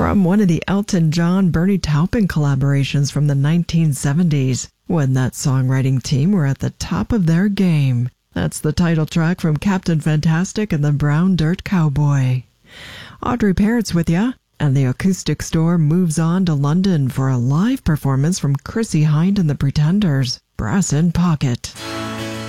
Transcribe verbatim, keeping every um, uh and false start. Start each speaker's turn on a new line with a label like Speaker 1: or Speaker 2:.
Speaker 1: from one of the Elton John-Bernie Taupin collaborations from the nineteen seventies, when that songwriting team were at the top of their game. That's the title track from Captain Fantastic and the Brown Dirt Cowboy. Audrey Parrott's with ya, and the Acoustic Store moves on to London for a live performance from Chrissie Hynde and the Pretenders, Brass in Pocket.